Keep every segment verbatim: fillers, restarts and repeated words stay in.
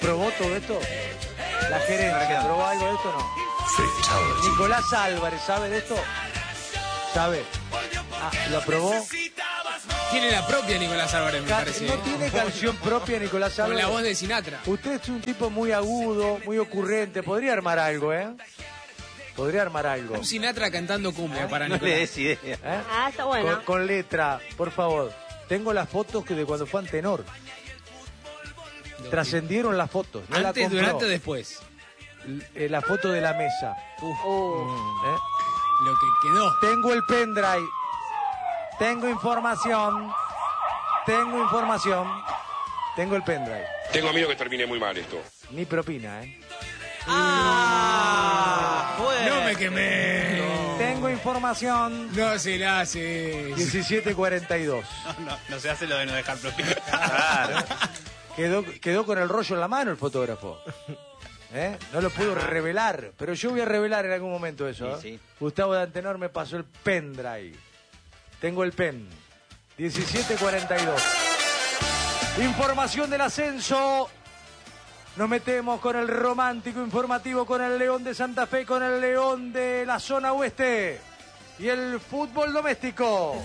¿Probó todo esto? La gerencia, ¿probó algo de esto o no? Fatality. Nicolás Álvarez, ¿sabe de esto? ¿Sabe? Ah, ¿lo aprobó? Tiene la propia Nicolás Álvarez, me Ca parece. ¿No tiene canción propia Nicolás Álvarez? Con la voz de Sinatra. Usted es un tipo muy agudo, muy ocurrente. Podría armar algo, ¿eh? Podría armar algo. Un Sinatra cantando cumbia ¿Eh? para No Nicolás. le des idea. ¿Eh? Ah, está bueno. Con, con letra, por favor. Tengo las fotos que de cuando fue Antenor. Trascendieron las fotos. No Antes, la compró. durante o después. L- La foto de la mesa. Uf, Uh, ¿Eh? lo que quedó. Tengo el pendrive. Tengo información. Tengo información. Tengo el pendrive. Tengo miedo que termine muy mal esto. Ni propina, ¿eh? ¡Ah! Bueno. No me quemé. Tengo información. No se la hace. diecisiete cuarenta y dos. No, no, no se hace lo de no dejar propina. Claro. Quedó, quedó con el rollo en la mano el fotógrafo. ¿Eh? No lo pudo revelar, pero yo voy a revelar en algún momento eso. Sí, ¿eh? sí. Gustavo de Antenor me pasó el pendrive. Tengo el pen. diecisiete cuarenta y dos. Información del ascenso. Nos metemos con el romántico informativo, con el León de Santa Fe, con el León de la zona oeste y el fútbol doméstico.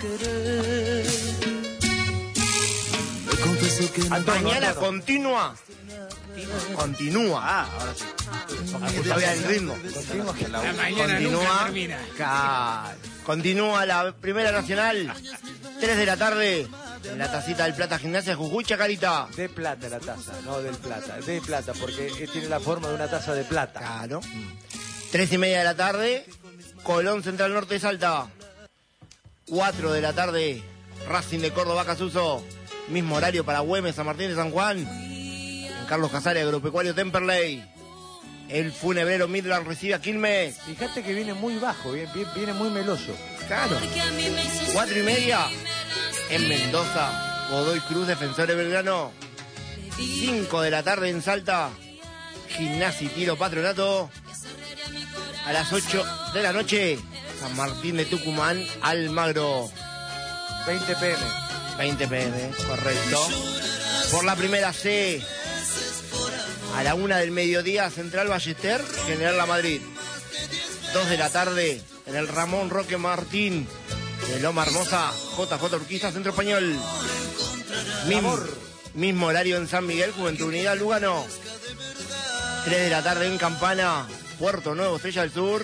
Antonio, Mañana Antonio. continúa. Continúa. Ah, ahora sí. Porque sabía el ritmo. Continúa. La mañana nunca Continúa. termina. Ca- Continúa la Primera Nacional. tres de la tarde. En la tacita del Plata Gimnasia Jujuy Chacarita. De plata la taza, no del plata, de plata, porque eh, tiene la forma de una taza de plata. Claro. Tres y media de la tarde. Colón Central Norte de Salta. Cuatro de la tarde. Racing de Córdoba Casuso. Mismo horario para Güemes, San Martín de San Juan. En Carlos Casares, Agropecuario Temperley. El funebrero Midland recibe a Quilmes. Fíjate que viene muy bajo, viene, viene muy meloso. Claro. Cuatro y media. En Mendoza, Godoy Cruz, Defensores Belgrano. Cinco de la tarde en Salta. Gimnasia y Tiro Patronato. A las ocho de la noche, San Martín de Tucumán, Almagro. veinte pm. veinte pm, correcto. Por la primera C, a la una del mediodía, Central Ballester, General La Madrid. Dos de la tarde, en el Ramón Roque Martín, de Loma Hermosa, J J Urquiza, Centro Español. Mismo, mismo horario en San Miguel, Juventud Unida, Lugano. Tres de la tarde en Campana, Puerto Nuevo, Estrella del Sur.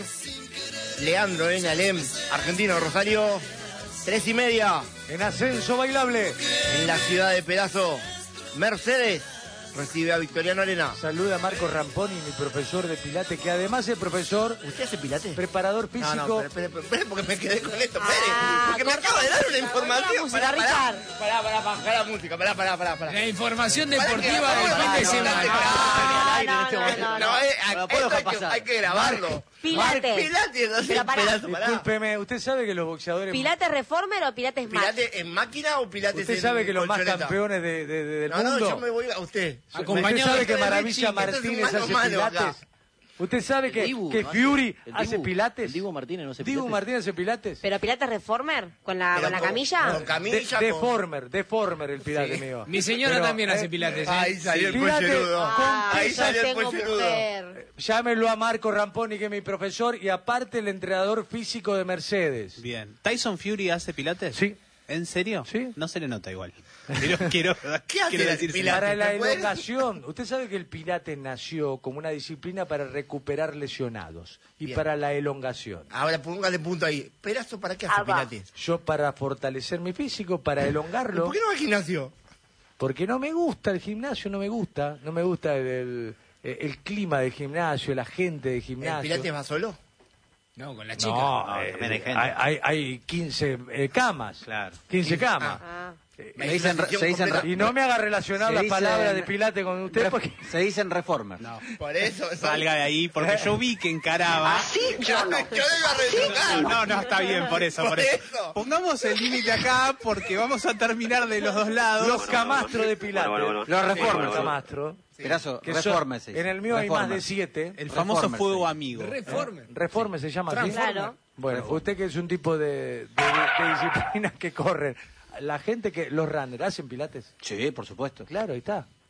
Leandro en Alem, Argentino Rosario. Tres y media. En ascenso bailable. En la ciudad de Pedazo, Mercedes recibe a Victoriano Arena. Saluda a Marco Ramponi, mi profesor de Pilates, que además es profesor, ¿Usted hace pilates? preparador físico. No, no, espere, espere, espere, porque me quedé con esto, espere. Ah, porque me acaba de dar una información. música, Pará, pará, Richard. pará, pará, pará, la música, pará, pará, pará, pará. La información Pará que deportiva del grabamos fin de la- semana. No, no, no, no, no. No, eh, No lo esto puedo hay que, pasar. hay que grabarlo. Pilates. Pilates, no sé, Pero pará. pedazo, pará. Discúlpeme, ¿usted sabe que los boxeadores... ¿Pilates Reformer o Pilates Match? ¿Pilates en máquina o pilates ¿Usted en sabe que los más colchoneta? campeones de, de- de- del No, no, mundo... yo me voy a usted. Acompañado ¿Usted sabe de que Richie, Maravilla esto es un Martínez mano a hace mano pilates? acá. ¿Usted sabe que, Dibu, que ¿no? Fury El hace Dibu. pilates? El Dibu Martínez no hace ¿Dibu pilates. Martínez hace pilates? ¿Pero Pilates Reformer? ¿Con la, Pero con la con- camilla? con camilla, De- con- deformer, deformer el pilates Sí. mío. Mi señora Pero, también eh, hace pilates. ¿eh? Ahí salió el Pilates pollerudo. con Ahí queso salió el tengo pollerudo. mujer. Llámelo a Marco Ramponi, que es mi profesor, y aparte el entrenador físico de Mercedes. Bien. ¿Tyson Fury hace pilates? Sí. ¿En serio? Sí. No se le nota igual. Quiero, quiero, ¿Qué hace quiero el decir pilates? Para la ¿te puede? elongación. Usted sabe que el pilates nació como una disciplina para recuperar lesionados y Bien. para la elongación. Ahora póngale punto ahí. ¿Perazo para qué hace Ah, va. pilates? Yo para fortalecer mi físico, para elongarlo, ¿Por qué no va al gimnasio? porque no me gusta el gimnasio, no me gusta, no me gusta el, el, el clima del gimnasio, la gente del ¿El gimnasio. pilates va solo? No, con la chica. No, No, eh, también hay gente. hay, hay, hay quince eh, camas. Claro. quince camas. Ah. Se dicen, re- se dicen, re- Y no me haga relacionar Se las dicen- palabras de Pilates con usted porque... se dicen reformer. No. Por eso. eso- Salga de ahí, porque yo vi que encaraba. Yo no. Yo le iba a retocar. No, no, está bien, por eso, por Por eso. eso. Pongamos el límite acá porque vamos a terminar de los dos lados. Los camastros de Pilates. Bueno, bueno, bueno. Los reformers. Los camastros. Pedazo, que son- reforme se dice. En el mío hay más Reformer. de siete. El famoso Reformer, fuego sí. amigo. Reformer. Reforme se llama así. Claro. Bueno, usted que es un tipo de, de, de disciplinas que corren. La gente que... Los runners, ¿hacen Pilates? Sí, por supuesto. Claro, ahí está.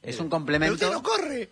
Es un Pero complemento. usted no corre.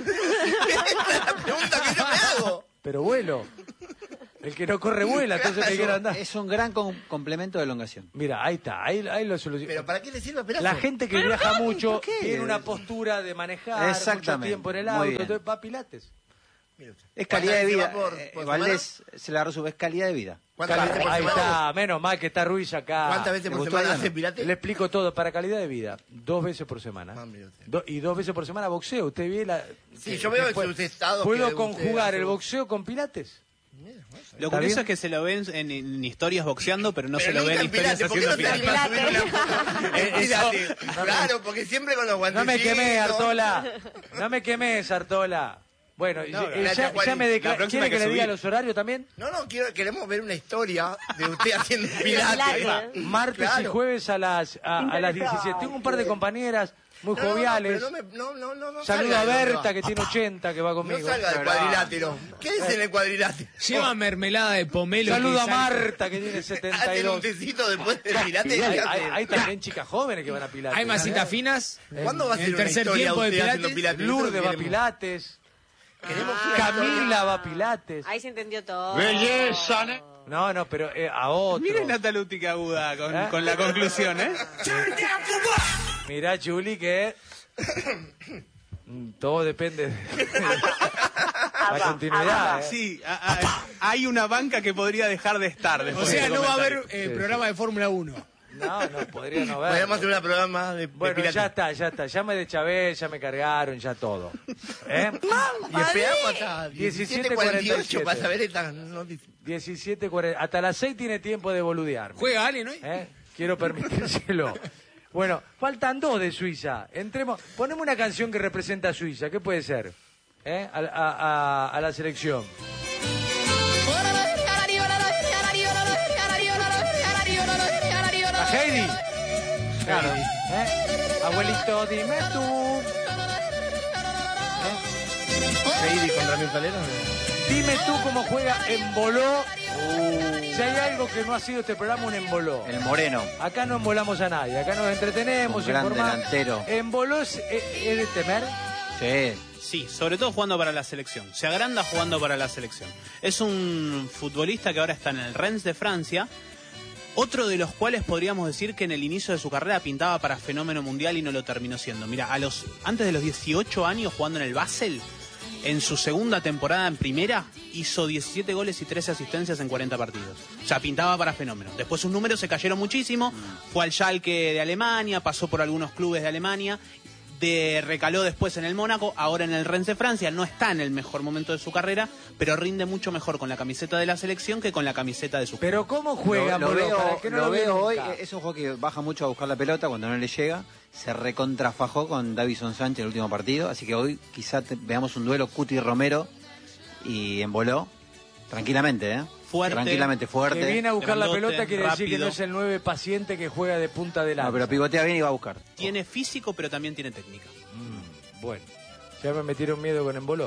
Esa es la pregunta que yo me hago. Pero vuelo. El que no corre vuela, entonces me quiero andar. Es un gran com- complemento de elongación. Mira, ahí está, ahí, ahí lo soluciono. ¿Pero para qué le sirve Perazo? La gente que viaja mucho ¿por qué? tiene una postura de manejar mucho Exactamente, tiempo en el muy auto, bien. entonces va a Pilates. Mire usted. Es calidad de ¿Cuántas vida. veces va por- Eh, por Valdés se la resume, es calidad de vida. ¿Cuántas Cali- veces por ahí semana? está, menos mal que está Ruiz acá. ¿Cuántas veces ¿Le por gustó semana Adriano? hace Pilates? Le explico todo, para calidad de vida, dos veces por semana. Ah, mire usted. Do- y dos veces por semana boxeo. Usted ve la... Sí, yo veo que puede- sus estados ¿Puedo que usted conjugar hace- el boxeo con Pilates? Lo ¿Está curioso bien? es que se lo ven en, en historias boxeando, pero no Pero se lo nunca ven en historias Pilates, ¿por qué haciendo no te pilates. animas a subir una foto en Pilates? Claro, porque siempre con los No guantecitos. me quemé, Artola. No me quemes, Artola. Bueno, No, eh, gracias, ya, Juan. ya me La declara. próxima ¿Quiere hay que, que le diga subir. los horarios también? No, no, quiero, queremos ver una historia de usted haciendo Pilates. Pilates. Martes y Claro. jueves a las, a, a las diecisiete. Tengo un par de compañeras muy No, no, no, joviales. pero no, me- no, no, no, no Saludo salga a de donde Berta, va. que tiene ochenta, que va No conmigo. salga del cuadrilátero. Quédese en el cuadrilátero. Lleva mermelada de pomelo. Saludo a que sale- Marta, que tiene setenta y Hacen un dos. tecito después del Pilates. Hay, y hay- hacen- hay también chicas jóvenes que van a Pilates. Hay masitas finas. ¿Cuándo va a En ser el una tercer historia tiempo de usted haciendo Pilates. Pilates? Lourdes va a Queremos- Pilates. Queremos Ah, una Camila va a Pilates. Ahí se entendió todo. No, no, pero eh, a otro. Miren la talútica aguda con, ¿Eh? con la conclusión, ¿eh? Mirá, Chuli, que mm, todo depende de la continuidad. ¿eh? Sí, a- a- hay una banca que podría dejar de estar O después sea, de no va a comentario. haber eh, Sí, programa de Fórmula uno. No, no, podría no ver. Podríamos hacer un programa de, de Bueno, Pilates. ya está, ya está. Ya me de Chávez, ya me cargaron, ya todo. ¿Eh? Y esperamos hasta diecisiete cuarenta y diecisiete cuarenta y ocho siete. para saber esta noticia. diecisiete cuarenta. Hasta las seis tiene tiempo de boludear. ¿Juega alguien hoy? ¿Eh? Quiero permitírselo. Bueno, faltan dos de Suiza. Entremos, ponemos una canción que representa a Suiza. ¿Qué puede ser? ¿Eh? A, a- a- a la selección. A Heidi. Claro. ¿Eh? Abuelito, dime tú. ¿Eh? Heidi con Ramiro Calero. Dime tú cómo juega Emboló. Si hay algo que no ha sido este programa, un emboló. El Moreno. Acá no embolamos a nadie, acá nos entretenemos, Un gran informamos. delantero. ¿Emboló es, es- es de temer? Sí. Sí, sobre todo jugando para la selección. Se agranda jugando para la selección. Es un futbolista que ahora está en el Rennes de Francia. Otro de los cuales podríamos decir que en el inicio de su carrera pintaba para fenómeno mundial y no lo terminó siendo. Mira, a los, antes de los dieciocho años jugando en el Basel, en su segunda temporada en primera, hizo diecisiete goles y trece asistencias en cuarenta partidos. O sea, pintaba para fenómeno. Después sus números se cayeron muchísimo. Fue al Schalke de Alemania, pasó por algunos clubes de Alemania. De, recaló después en el Mónaco, ahora en el Rennes de Francia. No está en el mejor momento de su carrera, pero rinde mucho mejor con la camiseta de la selección que con la camiseta de su club. Pero ¿cómo juega Lo, lo Emboló? Para veo, el que no lo lo vio veo hoy. nunca. Es un juego que baja mucho a buscar la pelota cuando no le llega. Se recontrafajó con Davison Sánchez en el último partido. Así que hoy quizá te- veamos un duelo Cuti Romero y Emboló. Tranquilamente, ¿eh? Fuerte. Tranquilamente, fuerte. Que viene a buscar la grandote, pelota quiere decir que rápido. no es el nueve paciente que juega de punta de lanza. No, pero pivotea bien y va a buscar. Tiene físico, pero también tiene técnica. Mm, bueno, ya me metieron miedo con Emboló.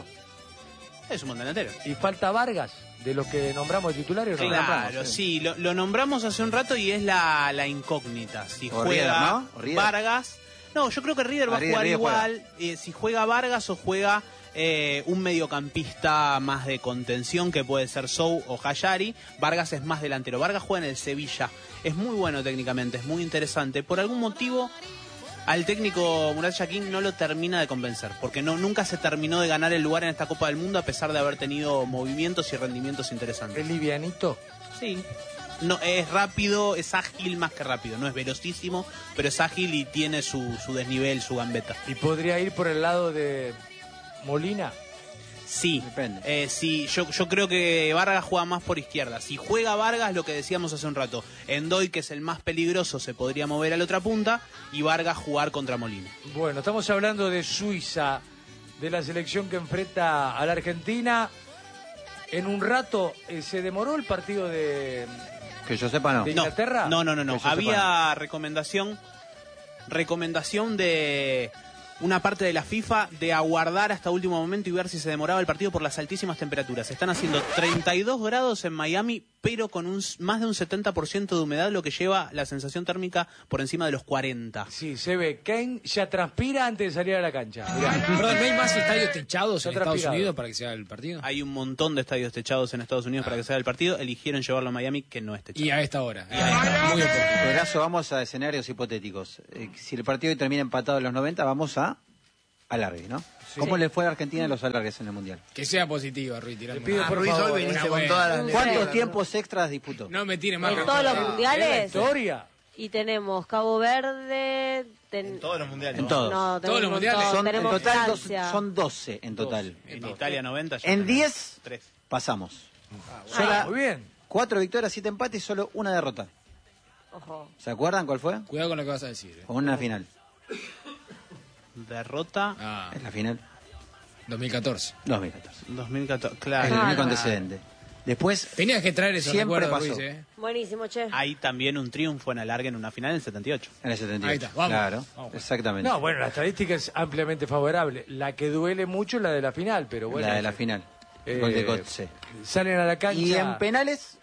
Es un buen delantero. ¿Y falta Vargas, de los que nombramos de titulares? o no? Claro, sí, lo, lo nombramos hace un rato y es la, la incógnita. Si O juega Rieder, ¿no? O Rieder. Vargas. No, yo creo que Rieder va Ah, a Rieder, jugar Rieder igual. eh, si juega Vargas o juega eh, un mediocampista más de contención que puede ser Sou o Hayari. Vargas es más delantero. Vargas juega en el Sevilla. Es muy bueno técnicamente, es muy interesante. Por algún motivo, al técnico Murat Yakin no lo termina de convencer, porque no nunca se terminó de ganar el lugar en esta Copa del Mundo a pesar de haber tenido movimientos y rendimientos interesantes. ¿Es livianito? Sí. No, es rápido, es ágil más que rápido. No es velocísimo, pero es ágil y tiene su, su desnivel, su gambeta. ¿Y podría ir por el lado de Molina? Sí, Depende. eh, sí yo, yo creo que Vargas juega más por izquierda. Si juega Vargas, lo que decíamos hace un rato, Endoy, que es el más peligroso, se podría mover a la otra punta y Vargas jugar contra Molina. Bueno, estamos hablando de Suiza, de la selección que enfrenta a la Argentina. En un rato eh, se demoró el partido de... Que yo sepa, no. ¿De No, Inglaterra? no, no, no, no. Que yo Había recomendación, recomendación de una parte de la FIFA de aguardar hasta último momento y ver si se demoraba el partido por las altísimas temperaturas. Están haciendo treinta y dos grados en Miami, pero con un, más de un setenta por ciento de humedad, lo que lleva la sensación térmica por encima de los cuarenta. Sí, se ve. Kane ya transpira antes de salir a la cancha. Mirá. Perdón, ¿no hay más estadios techados Está en Estados transpirado. Unidos para que sea el partido? Hay un montón de estadios techados en Estados Unidos para que sea el partido. Eligieron llevarlo a Miami, que no es techado. Y a esta hora. Muy oportuno. Pedazo, vamos a escenarios hipotéticos. Eh, si el partido hoy termina empatado en los noventa, vamos a alargue, ¿no? ¿Cómo le fue a Argentina en los alargues en el Mundial? Que sea positiva, Ruiz. Te tirando pido más. por Ruiz, favor. hoy veniste una con buena. todas las ¿Cuántos letras, tiempos extras disputó? No me tire más. En que- todos los La mundiales. historia. Y tenemos Cabo Verde. ten- En todos los mundiales. En todos. No, Todos tenemos los un mundiales. montón. Son, en tenemos total dos- Francia. son doce en total. En Italia noventa. ya En tenemos diez tres. pasamos. Ah, Sola- muy bien. Cuatro victorias, siete empates y solo una derrota. Ojo. ¿Se acuerdan cuál fue? Cuidado con lo que vas a decir. eh. Con una final. Derrota Ah, Es la final dos mil catorce. dos mil catorce. dos mil catorce. Es Claro. el Ah, único no. antecedente. Después, Tenías que traer eso, Siempre recuerdo, pasó. Ruiz, ¿eh? Buenísimo, che. Hay también un triunfo en alargue en una final en el setenta y ocho. en el setenta y ocho. Ahí está, vamos. Claro, Vamos. exactamente. No, bueno, la estadística es ampliamente favorable. La que duele mucho es la de la final, pero bueno. la de la final. eh, Gol de Götze. Salen a la cancha. Y en penales,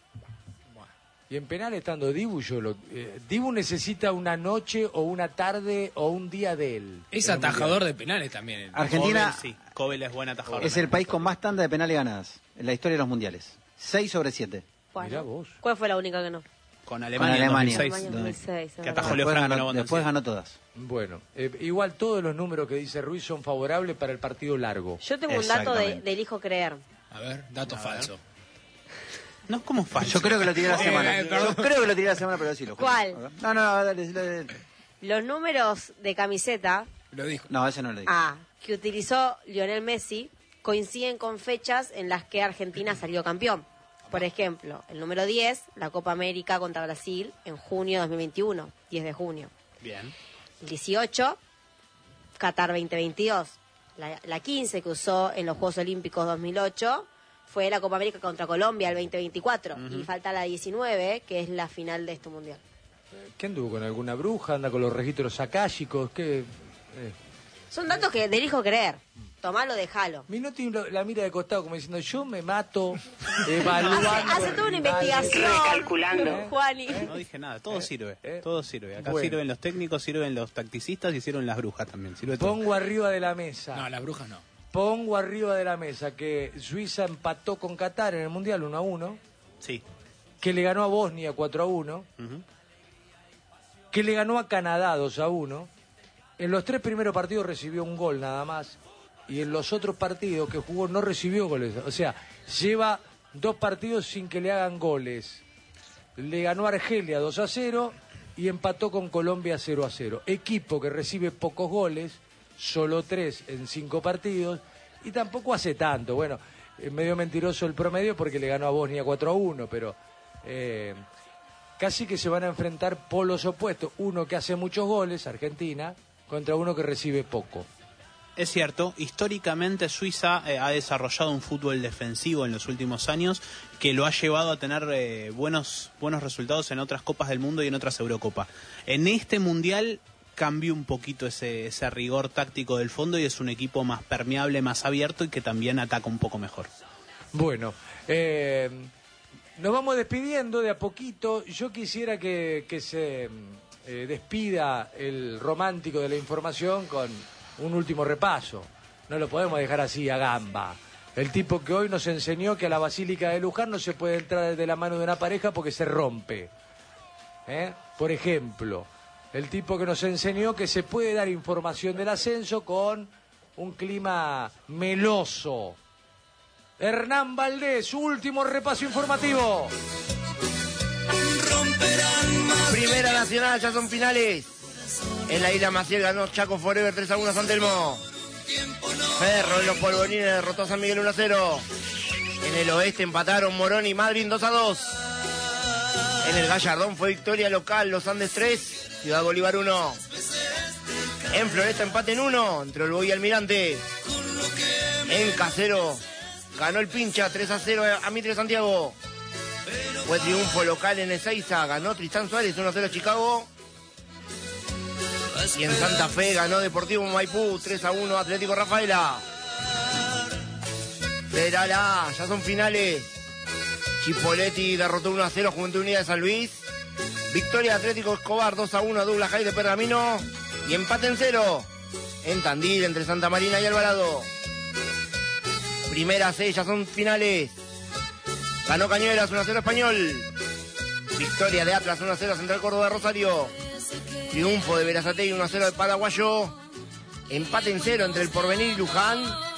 Y en penal estando Dibu, yo lo, eh, Dibu necesita una noche o una tarde o un día de él. Es en el atajador Mundial. de penales también. Argentina Cobel, sí. Cobel es buen atajador. es el país con más tanda de penales ganadas en la historia de los mundiales. seis sobre siete. Bueno. Mirá vos. ¿Cuál fue la única que no? Con Alemania, Con Alemania. en dos mil seis. Alemania dos mil seis, es Que verdad. atajó Leo Después, Franco en la ganó, Bundesliga. después ganó todas. Bueno, eh, igual todos los números que dice Ruiz son favorables para el partido largo. Yo tengo un dato de, Exactamente. del hijo creer. A ver, dato falso. No es como falso. Yo creo que lo tiré la Eh, semana. eh, perdón. Yo creo que lo tiré la semana, pero sí lo juro. ¿Cuál? No, no, no, dale, dale. Los números de camiseta Lo dijo. No, ese no lo dije. A que utilizó Lionel Messi coinciden con fechas en las que Argentina salió campeón. Por ejemplo, el número diez, la Copa América contra Brasil en junio de dos mil veintiuno, diez de junio. Bien. El dieciocho, Qatar veinte veintidós. La, la quince que usó en los Juegos Olímpicos dos mil ocho fue la Copa América contra Colombia el veinte veinticuatro. Y falta la diecinueve, que es la final de este mundial. ¿Qué anduvo con alguna bruja? ¿Anda con los registros akáshicos? ¿Qué? Eh. Son datos que del hijo creer. Tomalo, dejalo. Minotti lo- la mira de costado como diciendo, yo me mato evaluando. Hace, hace toda una rivales. investigación. Recalculando. Juani. No dije nada, todo sirve. eh. Todo sirve. Acá Bueno. sirven los técnicos, sirven los tacticistas y sirven las brujas también. Sirve todo. Pongo arriba de la mesa. No, las brujas no. Pongo arriba de la mesa que Suiza empató con Qatar en el Mundial uno a uno, Sí. que le ganó a Bosnia cuatro a uno, Ujú. que le ganó a Canadá dos a uno. En los tres primeros partidos recibió un gol nada más y en los otros partidos que jugó no recibió goles. O sea, lleva dos partidos sin que le hagan goles. Le ganó a Argelia dos a cero y empató con Colombia cero a cero. Equipo que recibe pocos goles, solo tres en cinco partidos y tampoco hace tanto. Bueno, es medio mentiroso el promedio porque le ganó a Bosnia cuatro a uno, pero eh, casi que se van a enfrentar polos opuestos. Uno que hace muchos goles, Argentina, contra uno que recibe poco. Es cierto, históricamente Suiza eh, ha desarrollado un fútbol defensivo en los últimos años que lo ha llevado a tener eh, buenos, buenos resultados en otras Copas del Mundo y en otras Eurocopas. En este Mundial cambió un poquito ese, ese rigor táctico del fondo y es un equipo más permeable, más abierto y que también ataca un poco mejor. Bueno, eh, nos vamos despidiendo de a poquito. Yo quisiera que, que se eh, despida el romántico de la información con un último repaso. No lo podemos dejar así a gamba. El tipo que hoy nos enseñó que a la Basílica de Luján no se puede entrar de la mano de una pareja porque se rompe. ¿Eh? Por ejemplo, el tipo que nos enseñó que se puede dar información del ascenso con un clima meloso. Hernán Valdés, su último repaso informativo. Primera Nacional, ya son finales. En la isla Maciel ganó Chaco Forever tres a uno a San Telmo. Ferro en los Polvorines derrotó a San Miguel uno a cero. En el oeste empataron Morón y Madrid dos a dos. En el Gallardón fue victoria local, Los Andes tres, Ciudad Bolívar uno. En Floresta empate en uno, entre Olboy y Almirante. En Casero ganó el Pincha tres a cero a Mitre Santiago. Fue triunfo local en Ezeiza, ganó Tristán Suárez uno a cero a Chicago. Y en Santa Fe ganó Deportivo Maipú tres a uno Atlético Rafaela. Federal A, ya son finales. Chipoletti derrotó uno a cero Juventud Unida de San Luis. Victoria Atlético Escobar dos a uno a Douglas High de Pergamino. Y empate en cero en Tandil entre Santa Marina y Alvarado. Primera C, ya son finales. Ganó Cañuelas uno a cero Español. Victoria de Atlas uno a cero Central Córdoba de Rosario. Triunfo de Berazategui uno a cero de Paraguayo. Empate en cero entre el Porvenir y Luján.